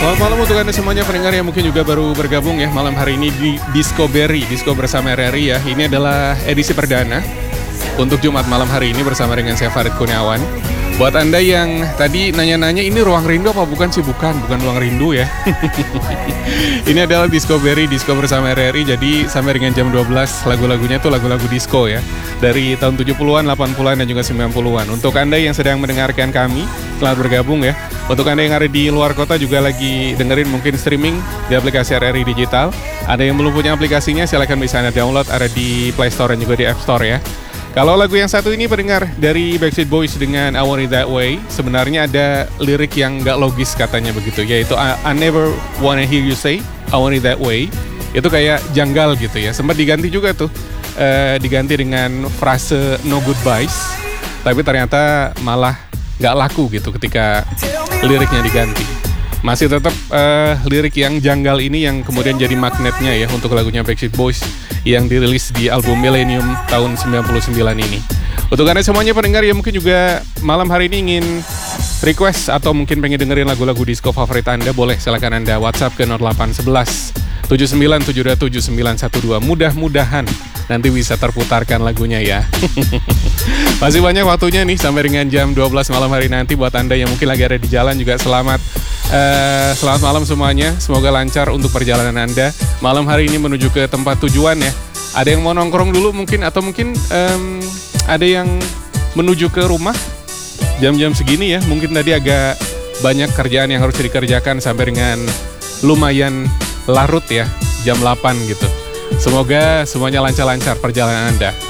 Selamat malam untuk Anda semuanya pendengar yang mungkin juga baru bergabung ya malam hari ini di Disco Berry, Disco bersama RRI ya. Ini adalah edisi perdana untuk Jumat malam hari ini bersama dengan saya Farid Kurniawan. Buat Anda yang tadi nanya-nanya ini ruang rindu apa bukan sih? Bukan ruang rindu ya. Ini adalah Disco Berry, Disco bersama RRI. Jadi sampai dengan jam 12 lagu-lagunya tuh lagu-lagu disco ya. Dari tahun 70-an, 80-an dan juga 90-an. Untuk Anda yang sedang mendengarkan kami, selamat bergabung ya. Untuk Anda yang ada di luar kota juga lagi dengerin mungkin streaming di aplikasi RRI Digital. Ada yang belum punya aplikasinya silahkan bisa Anda download, ada di Play Store dan juga di App Store ya. Kalau lagu yang satu ini pendengar dari Backstreet Boys dengan I Want It That Way, sebenarnya ada lirik yang gak logis katanya begitu, yaitu I never wanna hear you say I Want It That Way. Itu kayak janggal gitu ya. Sempat diganti juga tuh, diganti dengan frase no goodbyes, tapi ternyata malah gak laku gitu ketika liriknya diganti. Masih tetap lirik yang janggal ini yang kemudian jadi magnetnya ya untuk lagunya Backstreet Boys yang dirilis di album Millennium tahun 99 ini. Untuk Anda semuanya pendengar yang mungkin juga malam hari ini ingin request atau mungkin pengen dengerin lagu-lagu disco favorit Anda, boleh silakan Anda WhatsApp ke 0811 79727912. Mudah-mudahan nanti bisa terputarkan lagunya ya. Masih banyak waktunya nih sampai dengan jam 12 malam hari nanti. Buat Anda yang mungkin lagi ada di jalan juga selamat malam semuanya. Semoga lancar untuk perjalanan Anda malam hari ini menuju ke tempat tujuan ya. Ada yang mau nongkrong dulu mungkin, atau mungkin ada yang menuju ke rumah jam-jam segini ya. Mungkin tadi agak banyak kerjaan yang harus dikerjakan sampai dengan lumayan larut ya, jam 8 gitu. Semoga semuanya lancar-lancar perjalanan Anda.